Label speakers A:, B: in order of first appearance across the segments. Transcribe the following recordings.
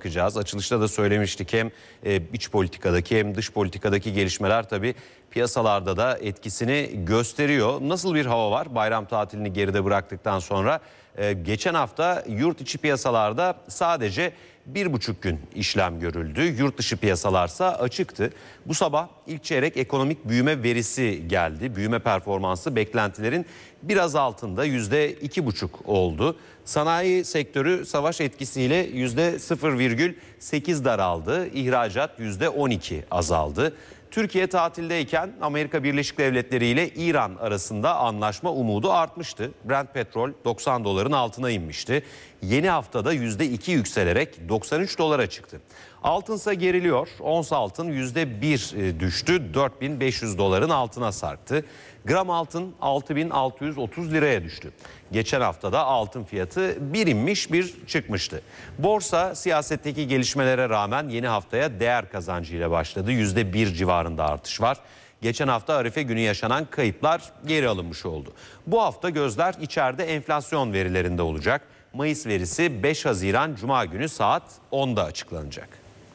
A: bakacağız. Açılışta da söylemiştik, hem iç politikadaki hem dış politikadaki gelişmeler tabii piyasalarda da etkisini gösteriyor. Nasıl bir hava var bayram tatilini geride bıraktıktan sonra? Geçen hafta yurt içi piyasalarda sadece 1,5 gün işlem görüldü. Yurt dışı piyasalarsa açıktı. Bu sabah ilk çeyrek ekonomik büyüme verisi geldi. Büyüme performansı beklentilerin biraz altında, %2,5 oldu. Sanayi sektörü savaş etkisiyle %0,8 daraldı. İhracat %12 azaldı. Türkiye tatildeyken Amerika Birleşik Devletleri ile İran arasında anlaşma umudu artmıştı. Brent petrol 90 doların altına inmişti. Yeni haftada %2 yükselerek 93 dolara çıktı. Altınsa geriliyor. Ons altın %1 düştü. 4.500 doların altına sarktı. Gram altın 6.630 liraya düştü. Geçen haftada altın fiyatı bir inmiş bir çıkmıştı. Borsa siyasetteki gelişmelere rağmen yeni haftaya değer kazancıyla başladı. %1 civarında artış var. Geçen hafta Arife günü yaşanan kayıplar geri alınmış oldu. Bu hafta gözler içeride enflasyon verilerinde olacak. Mayıs verisi 5 Haziran Cuma günü saat 10'da açıklanacak.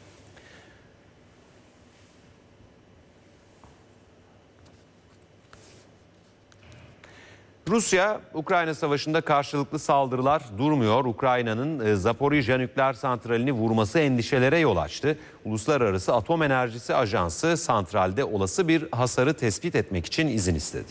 A: Rusya-Ukrayna savaşında karşılıklı saldırılar durmuyor. Ukrayna'nın Zaporijya nükleer santralini vurması endişelere yol açtı. Uluslararası Atom Enerjisi Ajansı santralde olası bir hasarı tespit etmek için izin istedi.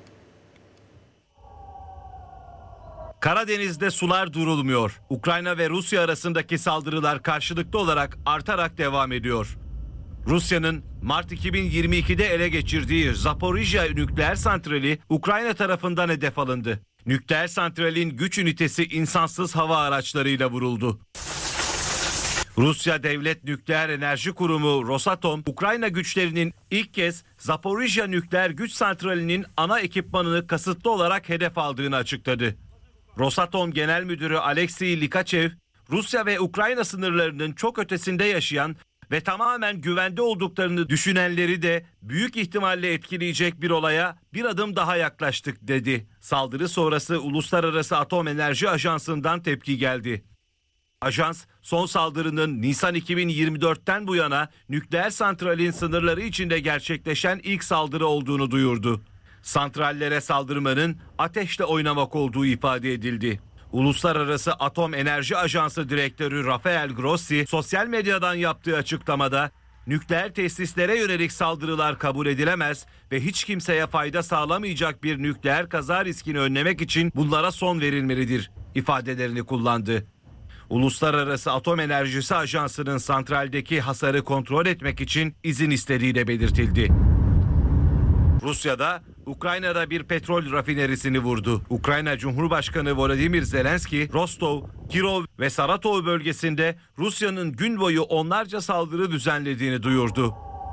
B: Karadeniz'de sular durulmuyor. Ukrayna ve Rusya arasındaki saldırılar karşılıklı olarak artarak devam ediyor. Rusya'nın Mart 2022'de ele geçirdiği Zaporijya nükleer santrali Ukrayna tarafından hedef alındı. Nükleer santralin güç ünitesi insansız hava araçlarıyla vuruldu. Rusya Devlet Nükleer Enerji Kurumu Rosatom, Ukrayna güçlerinin ilk kez Zaporijya nükleer güç santralinin ana ekipmanını kasıtlı olarak hedef aldığını açıkladı. Rosatom Genel Müdürü Alexey Likachev, Rusya ve Ukrayna sınırlarının çok ötesinde yaşayan ve tamamen güvende olduklarını düşünenleri de büyük ihtimalle etkileyecek bir olaya bir adım daha yaklaştık dedi. Saldırı sonrası Uluslararası Atom Enerji Ajansı'ndan tepki geldi. Ajans, son saldırının Nisan 2024'ten bu yana nükleer santralin sınırları içinde gerçekleşen ilk saldırı olduğunu duyurdu. Santrallere saldırmanın ateşle oynamak olduğu ifade edildi. Uluslararası Atom Enerji Ajansı Direktörü Rafael Grossi sosyal medyadan yaptığı açıklamada nükleer tesislere yönelik saldırılar kabul edilemez ve hiç kimseye fayda sağlamayacak bir nükleer kaza riskini önlemek için bunlara son verilmelidir ifadelerini kullandı. Uluslararası Atom Enerjisi Ajansı'nın santraldeki hasarı kontrol etmek için izin istediği de belirtildi. Rusya'da Ukrayna'da bir petrol rafinerisini vurdu. Ukrayna Cumhurbaşkanı Volodymyr Zelenski, Rostov, Kirov ve Saratov bölgesinde Rusya'nın gün boyu onlarca saldırı düzenlediğini duyurdu.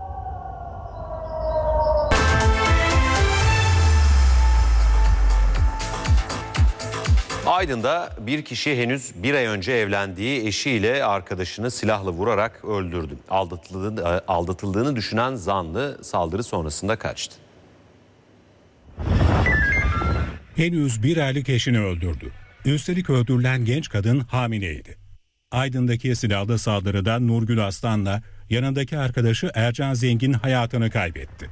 A: Aydın'da bir kişi henüz bir ay önce evlendiği eşiyle arkadaşını silahla vurarak öldürdü. Aldatıldığını düşünen zanlı saldırı sonrasında kaçtı.
C: Henüz bir aylık eşini öldürdü. Üstelik öldürülen genç kadın hamileydi. Aydın'daki silahlı saldırıda Nurgül Aslan'la yanındaki arkadaşı Ercan Zengin hayatını kaybetti.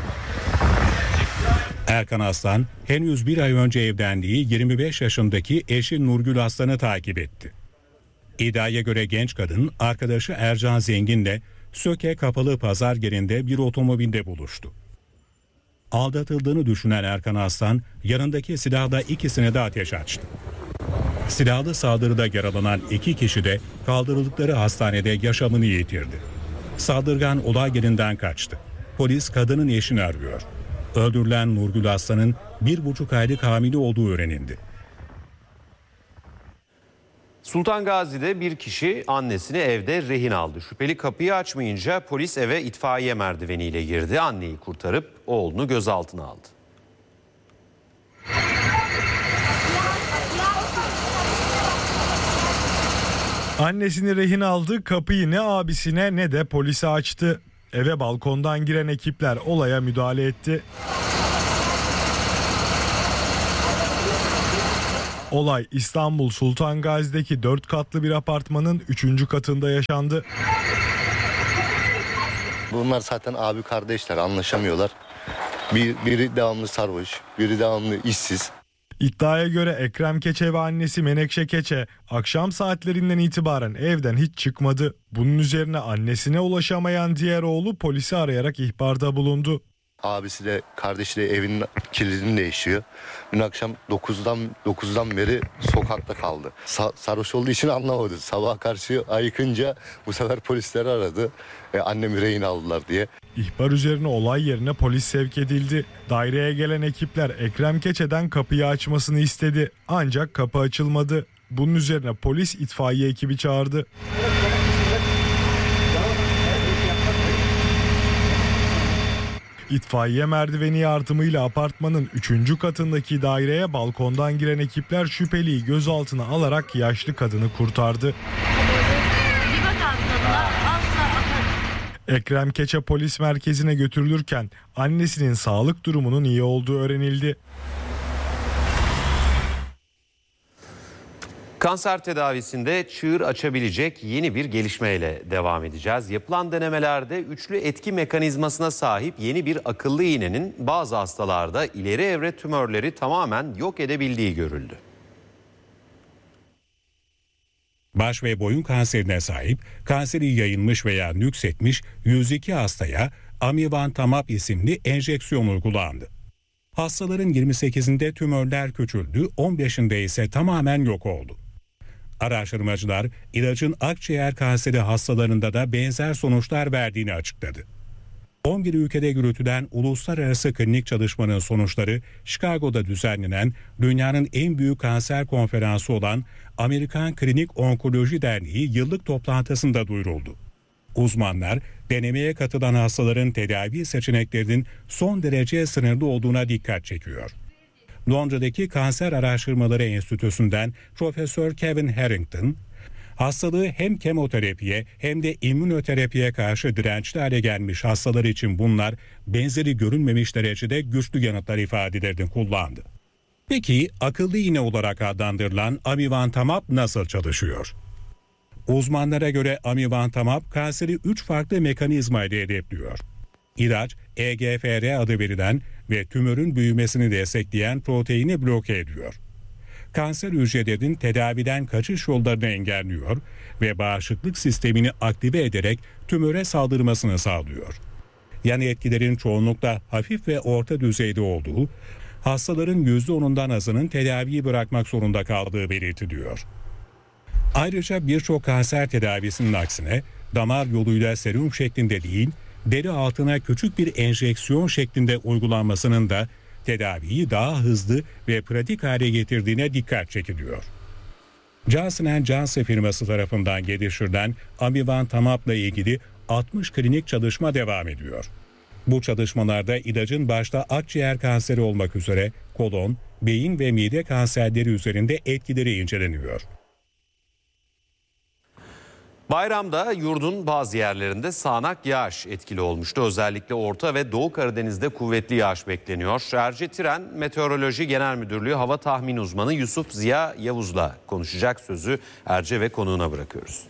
C: Erkan Aslan henüz bir ay önce evlendiği 25 yaşındaki eşi Nurgül Aslan'ı takip etti. İddiaya göre genç kadın arkadaşı Ercan Zengin'le Söke Kapalı Pazar yerinde bir otomobilde buluştu. Aldatıldığını düşünen Erkan Aslan yanındaki silahla ikisine de ateş açtı. Silahlı saldırıda yaralanan iki kişi de kaldırıldıkları hastanede yaşamını yitirdi. Saldırgan olay yerinden kaçtı. Polis kadının eşini arıyor. Öldürülen Nurgül Aslan'ın 1,5 aylık hamile olduğu öğrenildi.
A: Sultan Gazi'de bir kişi annesini evde rehin aldı. Şüpheli kapıyı açmayınca polis eve itfaiye merdiveniyle girdi. Anneyi kurtarıp oğlunu gözaltına aldı.
D: Annesini rehin aldı, kapıyı ne abisine ne de polise açtı. Eve balkondan giren ekipler olaya müdahale etti. Olay İstanbul Sultan Gazi'deki 4 katlı bir apartmanın 3. katında yaşandı.
E: Bunlar zaten abi kardeşler, anlaşamıyorlar. Biri devamlı sarhoş, biri devamlı işsiz.
D: İddiaya göre Ekrem Keçe ve annesi Menekşe Keçe akşam saatlerinden itibaren evden hiç çıkmadı. Bunun üzerine annesine ulaşamayan diğer oğlu polisi arayarak ihbarda bulundu.
E: Abisi de kardeşi de evin kilidini değişiyor. Dün akşam 9'dan beri sokakta kaldı. Sarhoş olduğu için anlamadı. Sabaha karşı ayıkınca bu sefer polisleri aradı. Annemi rehin aldılar diye.
D: İhbar üzerine olay yerine polis sevk edildi. Daireye gelen ekipler Ekrem Keçe'den kapıyı açmasını istedi. Ancak kapı açılmadı. Bunun üzerine polis itfaiye ekibi çağırdı. İtfaiye merdiveni yardımıyla apartmanın 3. katındaki daireye balkondan giren ekipler şüpheliyi gözaltına alarak yaşlı kadını kurtardı. Ekrem Keçe polis merkezine götürülürken annesinin sağlık durumunun iyi olduğu öğrenildi.
A: Kanser tedavisinde çığır açabilecek yeni bir gelişmeyle devam edeceğiz. Yapılan denemelerde üçlü etki mekanizmasına sahip yeni bir akıllı iğnenin bazı hastalarda ileri evre tümörleri tamamen yok edebildiği görüldü.
C: Baş ve boyun kanserine sahip, kanseri yayılmış veya nüksetmiş 102 hastaya amivantamab isimli enjeksiyon uygulandı. Hastaların 28'inde tümörler küçüldü, 15'inde ise tamamen yok oldu. Araştırmacılar ilacın akciğer kanseri hastalarında da benzer sonuçlar verdiğini açıkladı. 11 ülkede yürütülen uluslararası klinik çalışmanın sonuçları Chicago'da düzenlenen dünyanın en büyük kanser konferansı olan Amerikan Klinik Onkoloji Derneği yıllık toplantısında duyuruldu. Uzmanlar denemeye katılan hastaların tedavi seçeneklerinin son derece sınırlı olduğuna dikkat çekiyor. Londra'daki Kanser Araştırmaları Enstitüsü'nden Profesör Kevin Harrington, hastalığı hem kemoterapiye hem de immünoterapiye karşı dirençli hale gelmiş hastalar için bunlar benzeri görülmemiş derecede güçlü yanıtlar ifadelerini kullandı. Peki akıllı iğne olarak adlandırılan amivantamab nasıl çalışıyor? Uzmanlara göre amivantamab kanseri 3 farklı mekanizma ile hedefliyor. İlaç, EGFR adı verilen ve tümörün büyümesini destekleyen proteini bloke ediyor. Kanser hücrelerinin tedaviden kaçış yollarını engelliyor ve bağışıklık sistemini aktive ederek tümöre saldırmasını sağlıyor. Yan etkilerin çoğunlukla hafif ve orta düzeyde olduğu, hastaların %10'undan azının tedaviyi bırakmak zorunda kaldığı belirtiliyor. Ayrıca birçok kanser tedavisinin aksine damar yoluyla serum şeklinde değil, deri altına küçük bir enjeksiyon şeklinde uygulanmasının da tedaviyi daha hızlı ve pratik hale getirdiğine dikkat çekiliyor. Johnson & Johnson firması tarafından geliştirilen amivantamab'la ilgili 60 klinik çalışma devam ediyor. Bu çalışmalarda ilacın başta akciğer kanseri olmak üzere kolon, beyin ve mide kanserleri üzerinde etkileri inceleniyor.
A: Bayramda yurdun bazı yerlerinde sağanak yağış etkili olmuştu. Özellikle Orta ve Doğu Karadeniz'de kuvvetli yağış bekleniyor. Ercetiren Meteoroloji Genel Müdürlüğü hava tahmin uzmanı Yusuf Ziya Yavuz'la konuşacak, sözü Erce ve konuğuna bırakıyoruz.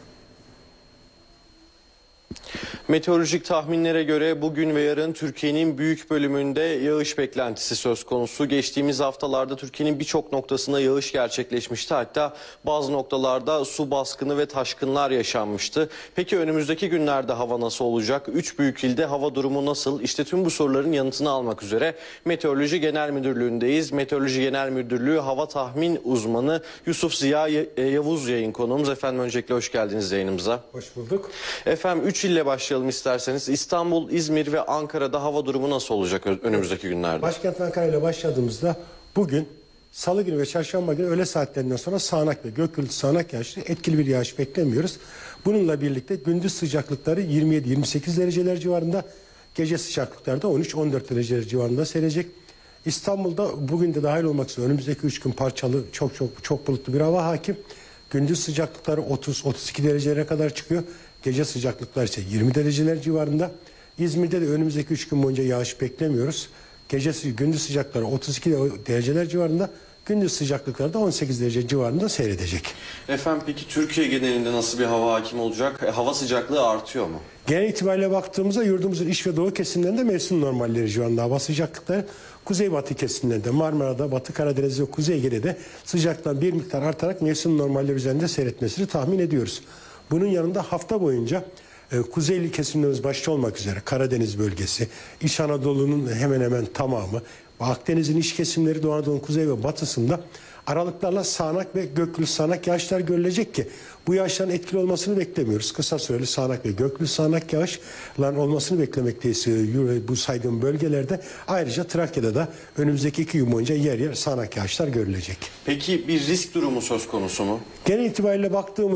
F: Meteorolojik tahminlere göre bugün ve yarın Türkiye'nin büyük bölümünde yağış beklentisi söz konusu. Geçtiğimiz haftalarda Türkiye'nin birçok noktasında yağış gerçekleşmişti. Hatta bazı noktalarda su baskını ve taşkınlar yaşanmıştı. Peki önümüzdeki günlerde hava nasıl olacak? 3 büyük ilde hava durumu nasıl? İşte tüm bu soruların yanıtını almak üzere Meteoroloji Genel Müdürlüğü'ndeyiz. Meteoroloji Genel Müdürlüğü hava tahmin uzmanı Yusuf Ziya Yavuz yayın konuğumuz. Efendim öncelikle hoş geldiniz yayınımıza.
G: Hoş bulduk.
F: Efendim 3 ille başlayalım isterseniz. İstanbul, İzmir ve Ankara'da hava durumu nasıl olacak önümüzdeki günlerde?
G: Başkent Ankara ile başladığımızda bugün Salı günü ve Çarşamba günü öğle saatlerinden sonra sağanak ve gök gürültü sağanak yağışlı etkili bir yağış beklemiyoruz. Bununla birlikte gündüz sıcaklıkları 27-28 dereceler civarında, gece sıcaklıkları da 13-14 dereceler civarında seyredecek. İstanbul'da bugün de dahil olmak üzere önümüzdeki 3 gün parçalı çok bulutlu bir hava hakim. Gündüz sıcaklıkları 30-32 derecelere kadar çıkıyor. Gece sıcaklıklar ise 20 dereceler civarında. İzmir'de de önümüzdeki 3 gün boyunca yağış beklemiyoruz. Gündüz sıcaklıkları 32 dereceler civarında. Gündüz sıcaklıkları da 18 derece civarında seyredecek.
F: Efendim peki Türkiye genelinde nasıl bir hava hakim olacak? Hava sıcaklığı artıyor mu?
G: Genel itibariyle baktığımızda yurdumuzun iç ve doğu kesimlerinde mevsim normalleri civarında hava sıcaklıkları, kuzeybatı kesimlerinde Marmara'da, Batı Karadeniz ve Kuzey Ege'de sıcaklıktan bir miktar artarak mevsim normalleri üzerinde seyretmesini tahmin ediyoruz. Bunun yanında hafta boyunca kuzeyli kesimlerimiz başta olmak üzere Karadeniz bölgesi, İç Anadolu'nun hemen hemen tamamı, Akdeniz'in iç kesimleri, Doğu Anadolu'nun kuzey ve batısında aralıklarla sağanak ve göklü sağanak yağışlar görülecek ki bu yağışların etkili olmasını beklemiyoruz. Kısa süreli sağanak ve göklü sağanak yağışların olmasını beklemekteyiz bu saydığım bölgelerde. Ayrıca Trakya'da da önümüzdeki 2 gün boyunca yer yer sağanak yağışlar görülecek.
F: Peki bir risk durumu söz konusu mu?
G: Genel itibariyle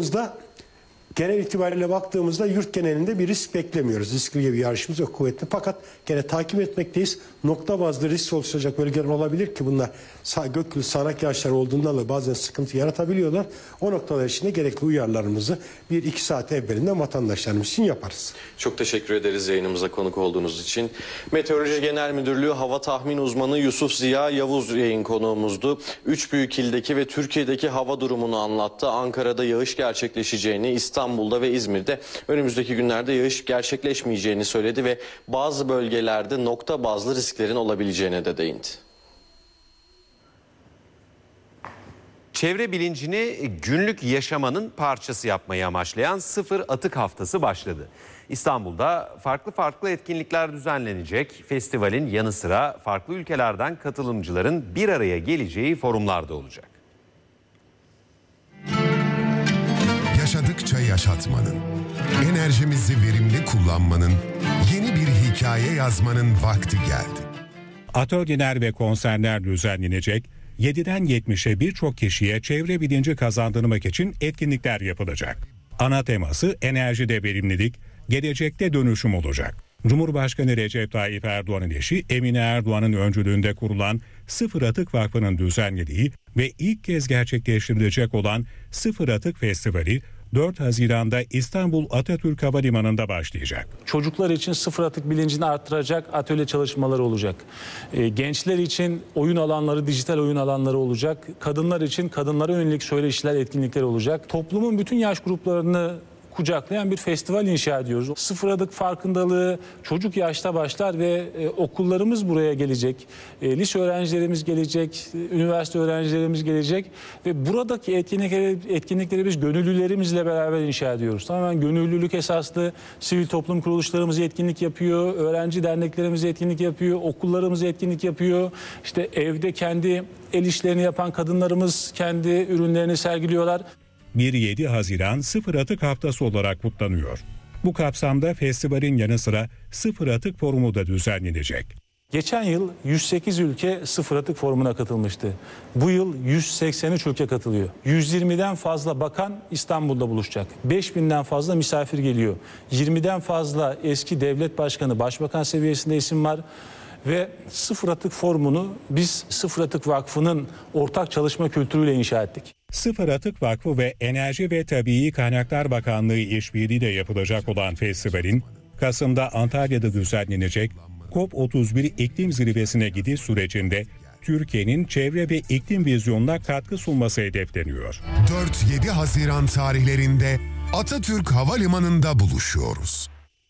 G: baktığımızda yurt genelinde bir risk beklemiyoruz. Riskli bir yağışımız yok kuvvetli. Fakat gene takip etmekteyiz. Nokta bazlı risk oluşturacak bölgeler olabilir ki bunlar göklü sağanak yağışlar olduğundan da bazen sıkıntı yaratabiliyorlar. O noktalar için de gerekli uyarılarımızı 1-2 saat evvelinden vatandaşlarımız için yaparız.
F: Çok teşekkür ederiz yayınımıza konuk olduğunuz için. Meteoroloji Genel Müdürlüğü Hava Tahmin Uzmanı Yusuf Ziya Yavuz yayın konuğumuzdu. 3 büyük ildeki ve Türkiye'deki hava durumunu anlattı. Ankara'da yağış gerçekleşeceğini, İstanbul'da ve İzmir'de önümüzdeki günlerde yağış gerçekleşmeyeceğini söyledi ve bazı bölgelerde nokta bazlı risklerin olabileceğine de değindi.
A: Çevre bilincini günlük yaşamanın parçası yapmayı amaçlayan Sıfır Atık Haftası başladı. İstanbul'da farklı etkinlikler düzenlenecek. Festivalin yanı sıra farklı ülkelerden katılımcıların bir araya geleceği forumlar da olacak.
H: Yaşadıkça yaşatmanın, enerjimizi verimli kullanmanın, yeni bir hikaye yazmanın vakti geldi.
C: Atölyeler ve konserler düzenlenecek, 7'den 70'e birçok kişiye çevre bilinci kazandırmak için etkinlikler yapılacak. Ana teması enerjide verimlilik, gelecekte dönüşüm olacak. Cumhurbaşkanı Recep Tayyip Erdoğan'ın eşi Emine Erdoğan'ın öncülüğünde kurulan Sıfır Atık Vakfı'nın düzenlediği ve ilk kez gerçekleştirilecek olan Sıfır Atık Festivali 4 Haziran'da İstanbul Atatürk Havalimanı'nda başlayacak.
I: Çocuklar için sıfır atık bilincini arttıracak atölye çalışmaları olacak. Gençler için oyun alanları, dijital oyun alanları olacak. Kadınlar için kadınlara yönelik söyleşiler, etkinlikler olacak. Toplumun bütün yaş gruplarını kucaklayan bir festival inşa ediyoruz. Sıfır atık farkındalığı çocuk yaşta başlar ve okullarımız buraya gelecek. Lise öğrencilerimiz gelecek, üniversite öğrencilerimiz gelecek ve buradaki etkinlikleri biz gönüllülerimizle beraber inşa ediyoruz. Tamamen gönüllülük esaslı sivil toplum kuruluşlarımız etkinlik yapıyor, öğrenci derneklerimiz etkinlik yapıyor, okullarımız etkinlik yapıyor. İşte evde kendi el işlerini yapan kadınlarımız kendi ürünlerini sergiliyorlar.
C: 1-7 Haziran Sıfır Atık Haftası olarak kutlanıyor. Bu kapsamda festivalin yanı sıra Sıfır Atık Forumu da düzenlenecek.
I: Geçen yıl 108 ülke Sıfır Atık Forumu'na katılmıştı. Bu yıl 183 ülke katılıyor. 120'den fazla bakan İstanbul'da buluşacak. 5000'den fazla misafir geliyor. 20'den fazla eski devlet başkanı, başbakan seviyesinde isim var. Ve Sıfır Atık Forumu'nu biz Sıfır Atık Vakfı'nın ortak çalışma kültürüyle inşa ettik.
C: Sıfır Atık Vakfı ve Enerji ve Tabii Kaynaklar Bakanlığı işbirliğiyle yapılacak olan festivalin Kasım'da Antalya'da düzenlenecek COP31 iklim zirvesine gidiş sürecinde Türkiye'nin çevre ve iklim vizyonuna katkı sunması hedefleniyor.
H: 4-7 Haziran tarihlerinde Atatürk Havalimanı'nda buluşuyoruz.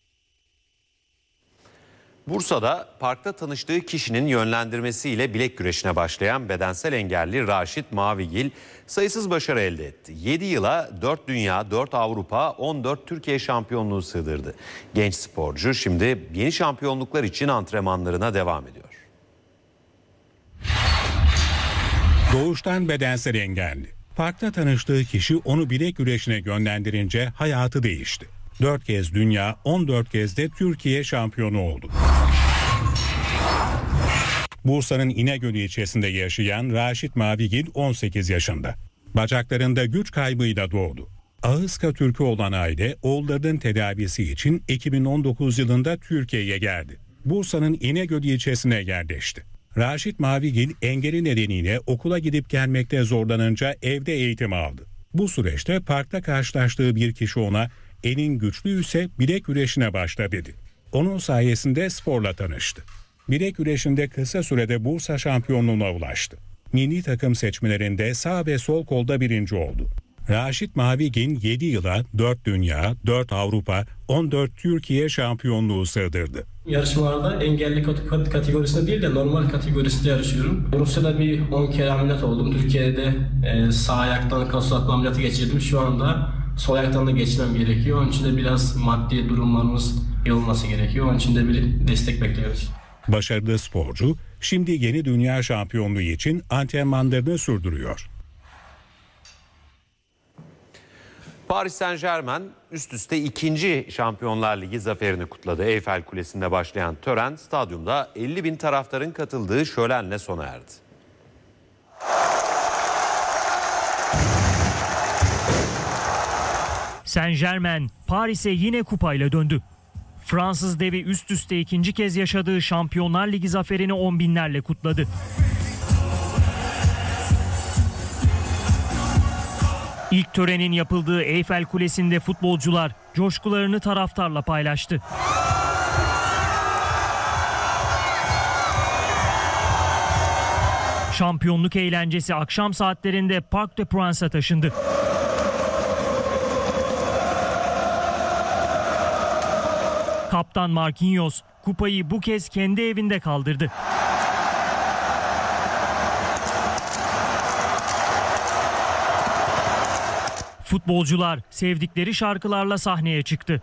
A: Bursa'da parkta tanıştığı kişinin yönlendirmesiyle bilek güreşine başlayan bedensel engelli Raşit Mavigil sayısız başarı elde etti. 7 yıla 4 dünya, 4 Avrupa, 14 Türkiye şampiyonluğu sığdırdı. Genç sporcu şimdi yeni şampiyonluklar için antrenmanlarına devam ediyor.
C: Doğuştan bedensel engelli. Parkta tanıştığı kişi onu bilek güreşine yönlendirince hayatı değişti. 4 kez dünya, 14 kez de Türkiye şampiyonu oldu. Bursa'nın İnegöl ilçesinde yaşayan Raşit Mavigil 18 yaşında. Bacaklarında güç kaybıyla doğdu. Ağızka Türk'ü olan aile oğullarının tedavisi için 2019 yılında Türkiye'ye geldi. Bursa'nın İnegöl ilçesine yerleşti. Raşit Mavigil engeli nedeniyle okula gidip gelmekte zorlanınca evde eğitim aldı. Bu süreçte parkta karşılaştığı bir kişi ona "Elin güçlüyse bilek güreşine başla" dedi. Onun sayesinde sporla tanıştı. Bilek güreşinde kısa sürede Bursa şampiyonluğuna ulaştı. Milli takım seçmelerinde sağ ve sol kolda birinci oldu. Raşit Mavigin 7 yıla 4 dünya, 4 Avrupa, 14 Türkiye şampiyonluğu sığdırdı.
J: Yarışmalarda engelli kategorisinde değil de normal kategorisinde yarışıyorum. Rusya'da bir 10 kere ameliyat oldum. Türkiye'de sağ ayaktan kas uzatma ameliyatı geçirdim. Şu anda sol ayaktan da geçmem gerekiyor. Onun için de biraz maddi durumlarımız iyi olması gerekiyor. Onun için de bir destek bekliyoruz.
C: Başarılı sporcu şimdi yeni dünya şampiyonluğu için antrenmanlarını sürdürüyor.
A: Paris Saint-Germain üst üste 2. Şampiyonlar Ligi zaferini kutladı. Eyfel Kulesi'nde başlayan tören stadyumda 50.000 taraftarın katıldığı şölenle sona erdi.
K: Saint-Germain Paris'e yine kupayla döndü. Fransız devi üst üste 2. kez yaşadığı Şampiyonlar Ligi zaferini on binlerle kutladı. İlk törenin yapıldığı Eyfel Kulesi'nde futbolcular coşkularını taraftarla paylaştı. Şampiyonluk eğlencesi akşam saatlerinde Parc des Princes taşındı. Kaptan Marquinhos kupayı bu kez kendi evinde kaldırdı. Futbolcular sevdikleri şarkılarla sahneye çıktı.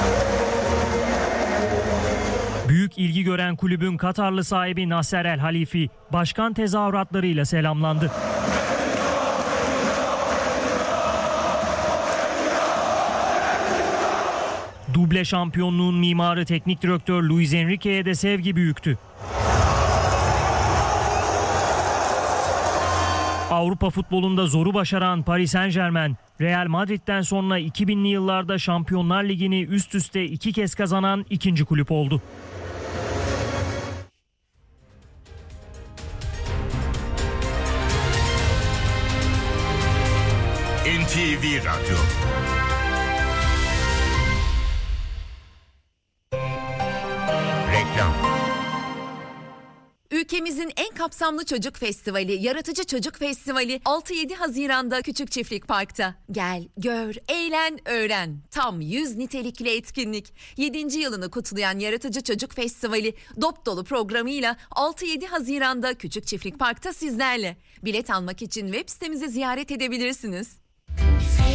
K: Büyük ilgi gören kulübün Katarlı sahibi Nasser El Halifi başkan tezahüratlarıyla selamlandı. Duble şampiyonluğun mimarı teknik direktör Luis Enrique'ye de sevgi büyüktü. Avrupa futbolunda zoru başaran Paris Saint-Germain, Real Madrid'den sonra 2000'li yıllarda Şampiyonlar Ligi'ni üst üste 2 kez kazanan ikinci kulüp oldu.
L: NTV Radyo. Reklam.
M: Ülkemizin en kapsamlı çocuk festivali, Yaratıcı Çocuk Festivali 6-7 Haziran'da Küçükçiftlik Park'ta. Gel, gör, eğlen, öğren. Tam 100 nitelikli etkinlik. 7. yılını kutlayan Yaratıcı Çocuk Festivali dop dolu programıyla 6-7 Haziran'da Küçükçiftlik Park'ta sizlerle. Bilet almak için web sitemizi ziyaret edebilirsiniz.